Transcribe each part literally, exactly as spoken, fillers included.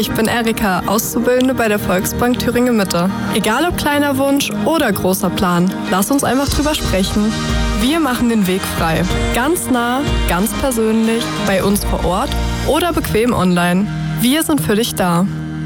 ich bin Erika, Auszubildende bei der Volksbank Thüringen Mitte. Egal ob kleiner Wunsch oder großer Plan, lass uns einfach drüber sprechen. Wir machen den Weg frei. Ganz nah, ganz persönlich, bei uns vor Ort oder bequem online. Wir sind für dich da.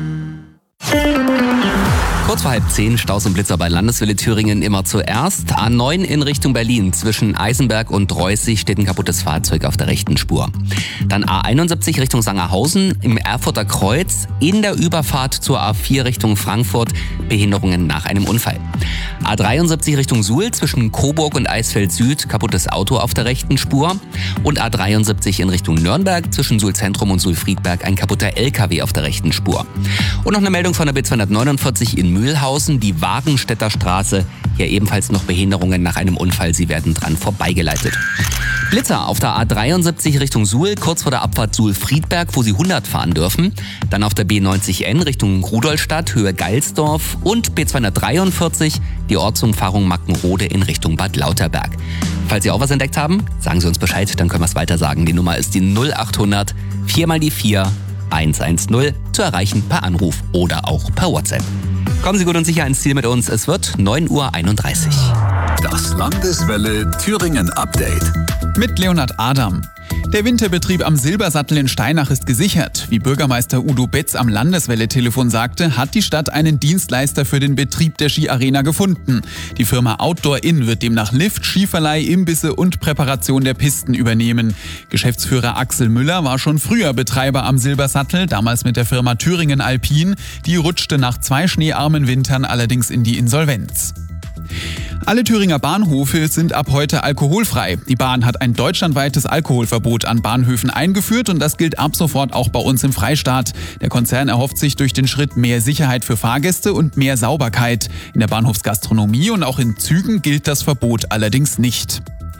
Kurz vor halb zehn, Staus und Blitzer bei Landeswelle Thüringen immer zuerst. A neun in Richtung Berlin. Zwischen Eisenberg und Reußig steht ein kaputtes Fahrzeug auf der rechten Spur. Dann A einundsiebzig Richtung Sangerhausen im Erfurter Kreuz. In der Überfahrt zur A vier Richtung Frankfurt Behinderungen nach einem Unfall. A dreiundsiebzig Richtung Suhl zwischen Coburg und Eisfeld Süd. Kaputtes Auto auf der rechten Spur. Und A dreiundsiebzig in Richtung Nürnberg zwischen Suhl Zentrum und Suhl Friedberg ein kaputter L K W auf der rechten Spur. Und noch eine Meldung von der B zweihundertneunundvierzig in Mühlhausen, die Wagenstädter Straße. Hier ebenfalls noch Behinderungen nach einem Unfall. Sie werden dran vorbeigeleitet. Blitzer auf der A dreiundsiebzig Richtung Suhl, kurz vor der Abfahrt Suhl-Friedberg, wo Sie hundert fahren dürfen. Dann auf der B neunzig N Richtung Rudolstadt, Höhe Geilsdorf. Und B zweihundertdreiundvierzig, die Ortsumfahrung Mackenrode in Richtung Bad Lauterberg. Falls Sie auch was entdeckt haben, sagen Sie uns Bescheid, dann können wir es weiter sagen. Die Nummer ist die null achthundert vier mal die vier hundertzehn, zu erreichen per Anruf oder auch per WhatsApp. Kommen Sie gut und sicher ins Ziel mit uns. Es wird neun Uhr einunddreißig. Das Landeswelle Thüringen Update. Mit Leonhard Adam. Der Winterbetrieb am Silbersattel in Steinach ist gesichert. Wie Bürgermeister Udo Betz am Landeswelle-Telefon sagte, hat die Stadt einen Dienstleister für den Betrieb der Skiarena gefunden. Die Firma Outdoor Inn wird demnach Lift, Skiverleih, Imbisse und Präparation der Pisten übernehmen. Geschäftsführer Axel Müller war schon früher Betreiber am Silbersattel, damals mit der Firma Thüringen Alpin. Die rutschte nach zwei schneearmen Wintern allerdings in die Insolvenz. Alle Thüringer Bahnhöfe sind ab heute alkoholfrei. Die Bahn hat ein deutschlandweites Alkoholverbot an Bahnhöfen eingeführt und das gilt ab sofort auch bei uns im Freistaat. Der Konzern erhofft sich durch den Schritt mehr Sicherheit für Fahrgäste und mehr Sauberkeit. In der Bahnhofsgastronomie und auch in Zügen gilt das Verbot allerdings nicht.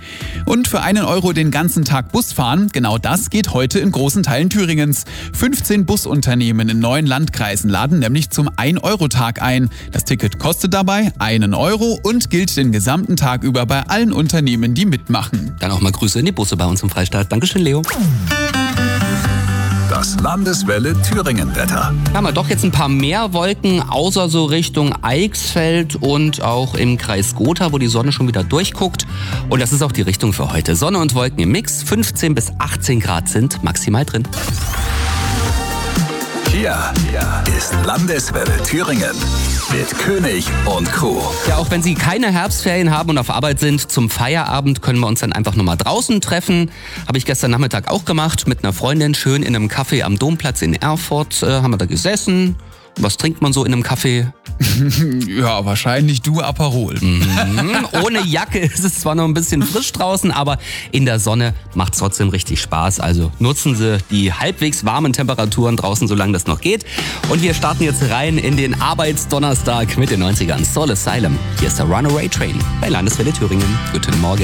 Und für einen Euro den ganzen Tag Bus fahren, genau das geht heute in großen Teilen Thüringens. fünfzehn Busunternehmen in neun Landkreisen laden nämlich zum ein Euro Tag ein. Das Ticket kostet dabei einen Euro und gilt den gesamten Tag über bei allen Unternehmen, die mitmachen. Dann auch mal Grüße in die Busse bei uns im Freistaat. Dankeschön, Leo. Das Landeswelle Thüringen Wetter. Haben wir doch jetzt ein paar mehr Wolken, außer so Richtung Eichsfeld und auch im Kreis Gotha, wo die Sonne schon wieder durchguckt. Und das ist auch die Richtung für heute. Sonne und Wolken im Mix. fünfzehn bis achtzehn Grad sind maximal drin. Hier ist Landeswelle Thüringen mit König und Crew. Ja, auch wenn Sie keine Herbstferien haben und auf Arbeit sind, zum Feierabend können wir uns dann einfach nochmal draußen treffen. Habe ich gestern Nachmittag auch gemacht mit einer Freundin, schön in einem Café am Domplatz in Erfurt. Äh, haben wir da gesessen. Was trinkt man so in einem Café? Ja, wahrscheinlich du Aperol. Mhm. Ohne Jacke ist es zwar noch ein bisschen frisch draußen, aber in der Sonne macht es trotzdem richtig Spaß. Also nutzen Sie die halbwegs warmen Temperaturen draußen, solange das noch geht. Und wir starten jetzt rein in den Arbeitsdonnerstag mit den neunzigern. Soul Asylum. Hier ist der Runaway Train bei Landeswelle Thüringen. Guten Morgen.